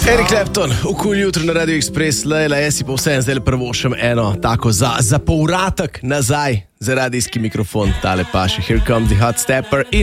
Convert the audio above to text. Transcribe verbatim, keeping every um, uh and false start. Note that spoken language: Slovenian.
Eric Clapton, v kul jutro na Radio Express, lejla, jaz si pa vsem zdaj prvošem eno tako za, za povratek nazaj za radijski mikrofon, tale pa še Here Comes the Hot Stepper.